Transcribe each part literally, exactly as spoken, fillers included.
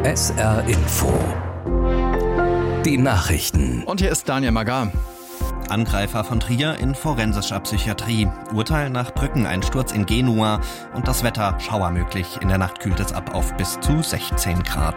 S R Info. Die Nachrichten. Und hier ist Daniel Magar. Angreifer von Trier in forensischer Psychiatrie. Urteil nach Brückeneinsturz in Genua. Und das Wetter schauermöglich. In der Nacht kühlt es ab auf bis zu sechzehn Grad.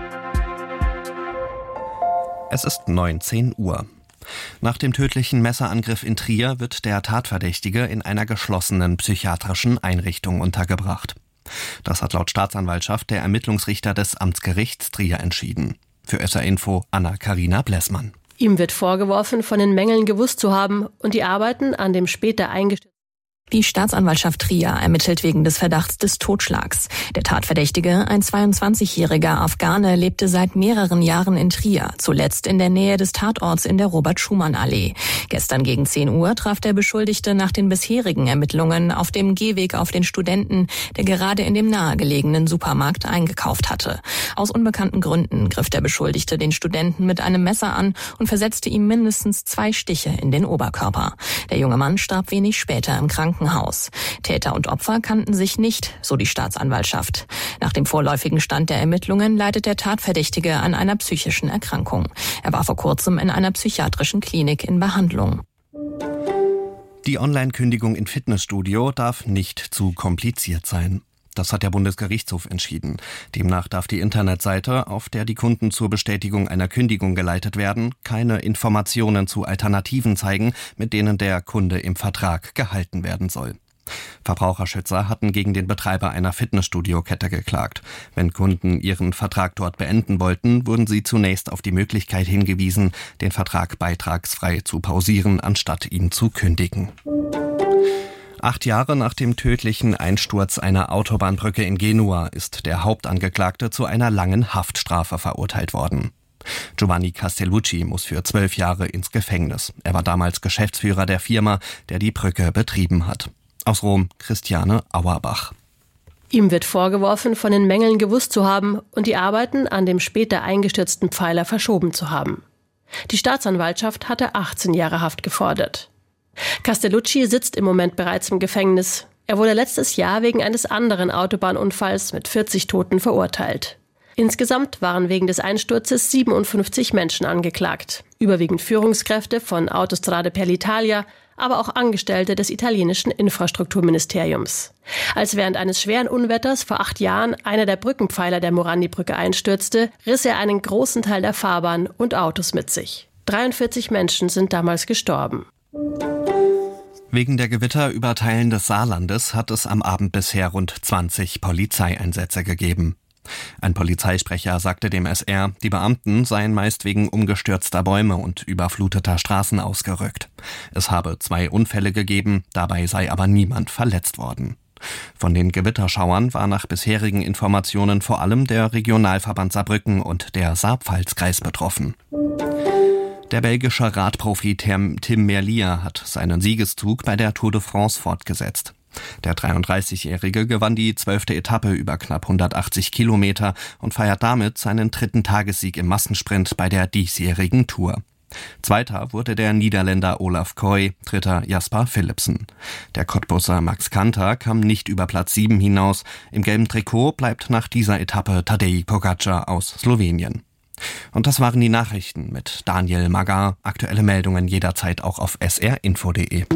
Es ist neunzehn Uhr. Nach dem tödlichen Messerangriff in Trier wird der Tatverdächtige in einer geschlossenen psychiatrischen Einrichtung untergebracht. Das hat laut Staatsanwaltschaft der Ermittlungsrichter des Amtsgerichts Trier entschieden. Für S R Info Anna-Karina Blessmann. Ihm wird vorgeworfen, von den Mängeln gewusst zu haben und die Arbeiten an dem später eingestellten. Die Staatsanwaltschaft Trier ermittelt wegen des Verdachts des Totschlags. Der Tatverdächtige, ein zweiundzwanzigjähriger Afghane, lebte seit mehreren Jahren in Trier, zuletzt in der Nähe des Tatorts in der Robert-Schumann-Allee. Gestern gegen zehn Uhr traf der Beschuldigte nach den bisherigen Ermittlungen auf dem Gehweg auf den Studenten, der gerade in dem nahegelegenen Supermarkt eingekauft hatte. Aus unbekannten Gründen griff der Beschuldigte den Studenten mit einem Messer an und versetzte ihm mindestens zwei Stiche in den Oberkörper. Der junge Mann starb wenig später im Krankenhaus. Krankenhaus. Täter und Opfer kannten sich nicht, so die Staatsanwaltschaft. Nach dem vorläufigen Stand der Ermittlungen leidet der Tatverdächtige an einer psychischen Erkrankung. Er war vor kurzem in einer psychiatrischen Klinik in Behandlung. Die Online-Kündigung in Fitnessstudio darf nicht zu kompliziert sein. Das hat der Bundesgerichtshof entschieden. Demnach darf die Internetseite, auf der die Kunden zur Bestätigung einer Kündigung geleitet werden, keine Informationen zu Alternativen zeigen, mit denen der Kunde im Vertrag gehalten werden soll. Verbraucherschützer hatten gegen den Betreiber einer Fitnessstudio-Kette geklagt. Wenn Kunden ihren Vertrag dort beenden wollten, wurden sie zunächst auf die Möglichkeit hingewiesen, den Vertrag beitragsfrei zu pausieren, anstatt ihn zu kündigen. Acht Jahre nach dem tödlichen Einsturz einer Autobahnbrücke in Genua ist der Hauptangeklagte zu einer langen Haftstrafe verurteilt worden. Giovanni Castellucci muss für zwölf Jahre ins Gefängnis. Er war damals Geschäftsführer der Firma, der die Brücke betrieben hat. Aus Rom, Christiane Auerbach. Ihm wird vorgeworfen, von den Mängeln gewusst zu haben und die Arbeiten an dem später eingestürzten Pfeiler verschoben zu haben. Die Staatsanwaltschaft hatte achtzehn Jahre Haft gefordert. Castellucci sitzt im Moment bereits im Gefängnis. Er wurde letztes Jahr wegen eines anderen Autobahnunfalls mit vierzig Toten verurteilt. Insgesamt waren wegen des Einsturzes siebenundfünfzig Menschen angeklagt. Überwiegend Führungskräfte von Autostrade per l'Italia, aber auch Angestellte des italienischen Infrastrukturministeriums. Als während eines schweren Unwetters vor acht Jahren einer der Brückenpfeiler der Morandi-Brücke einstürzte, riss er einen großen Teil der Fahrbahn und Autos mit sich. dreiundvierzig Menschen sind damals gestorben. Wegen der Gewitter über Teilen des Saarlandes hat es am Abend bisher rund zwanzig Polizeieinsätze gegeben. Ein Polizeisprecher sagte dem S R, die Beamten seien meist wegen umgestürzter Bäume und überfluteter Straßen ausgerückt. Es habe zwei Unfälle gegeben, dabei sei aber niemand verletzt worden. Von den Gewitterschauern war nach bisherigen Informationen vor allem der Regionalverband Saarbrücken und der Saar-Pfalz-Kreis betroffen. Der belgische Radprofi Tim Merlier hat seinen Siegeszug bei der Tour de France fortgesetzt. Der dreiunddreißigjährige gewann die zwölfte Etappe über knapp hundertachtzig Kilometer und feiert damit seinen dritten Tagessieg im Massensprint bei der diesjährigen Tour. Zweiter wurde der Niederländer Olaf Koy, dritter Jasper Philipsen. Der Cottbusser Max Kanter kam nicht über Platz sieben hinaus. Im gelben Trikot bleibt nach dieser Etappe Tadej Pogačar aus Slowenien. Und das waren die Nachrichten mit Daniel Magar. Aktuelle Meldungen jederzeit auch auf s r info punkt d e.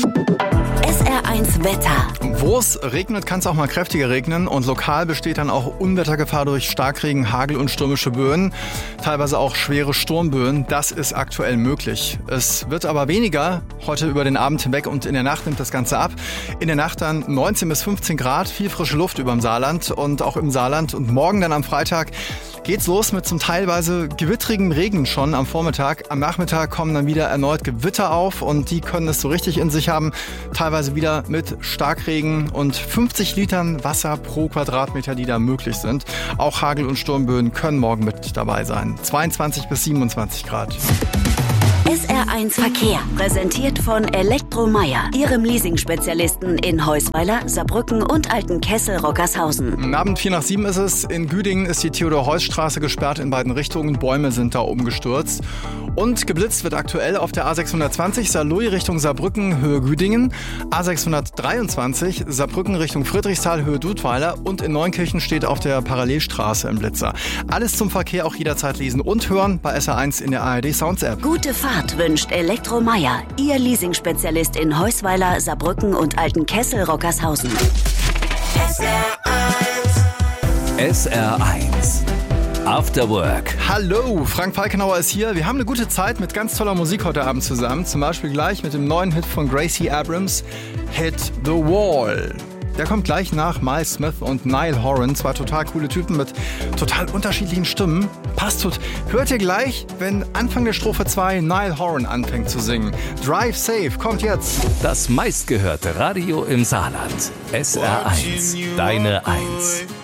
S R eins Wetter. Wo es regnet, kann es auch mal kräftiger regnen und lokal besteht dann auch Unwettergefahr durch Starkregen, Hagel und stürmische Böen. Teilweise auch schwere Sturmböen. Das ist aktuell möglich. Es wird aber weniger heute über den Abend hinweg und in der Nacht nimmt das Ganze ab. In der Nacht dann neunzehn bis fünfzehn Grad, viel frische Luft über dem Saarland und auch im Saarland. Und morgen dann am Freitag geht's los mit zum teilweise gewittrigem Regen schon am Vormittag. Am Nachmittag kommen dann wieder erneut Gewitter auf und die können es so richtig in sich haben. Teilweise wieder mit Starkregen und fünfzig Litern Wasser pro Quadratmeter, die da möglich sind. Auch Hagel- und Sturmböen können morgen mit dabei sein. zweiundzwanzig bis siebenundzwanzig Grad. S R eins Verkehr, präsentiert von Elektromeier, Ihrem Leasing-Spezialisten in Heusweiler, Saarbrücken und Altenkessel-Rockershausen. Am Abend vier nach sieben ist es. In Güdingen ist die Theodor-Heuss-Straße gesperrt in beiden Richtungen. Bäume sind da umgestürzt. Und geblitzt wird aktuell auf der A sechshundertzwanzig Saarlouis Richtung Saarbrücken, Höhe Güdingen, A sechshundertdreiundzwanzig Saarbrücken Richtung Friedrichsthal, Höhe Dudweiler und in Neunkirchen steht auf der Parallelstraße ein Blitzer. Alles zum Verkehr auch jederzeit lesen und hören bei S R eins in der A R D Sounds App. Gute Fahrt wünscht Elektromeier, Ihr Leasing-Spezialist in Heusweiler, Saarbrücken und Altenkessel-Rockershausen. S R eins. S R eins. After Work. Hallo, Frank Falkenauer ist hier. Wir haben eine gute Zeit mit ganz toller Musik heute Abend zusammen. Zum Beispiel gleich mit dem neuen Hit von Gracie Abrams, Hit the Wall. Der kommt gleich nach Miles Smith und Niall Horan. Zwei total coole Typen mit total unterschiedlichen Stimmen. Passt tot. Hört ihr gleich, wenn Anfang der Strophe zwei Niall Horan anfängt zu singen. Drive Safe kommt jetzt. Das meistgehörte Radio im Saarland. S R eins. Deine Eins.